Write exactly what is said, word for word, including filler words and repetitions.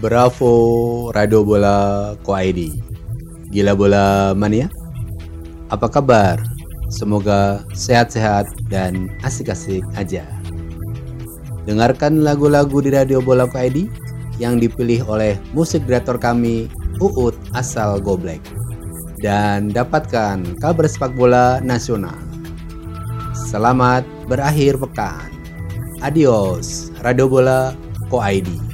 Bravo Radio Bola Ko I D. Gila Bola Mania. Apa kabar? Semoga sehat-sehat dan asik-asik aja. Dengarkan lagu-lagu di Radio Bola Ko I D yang dipilih oleh musik direktor kami Uut asal Goblek. Dan dapatkan kabar sepak bola nasional. Selamat berakhir pekan. Adios Radio Bola Ko I D.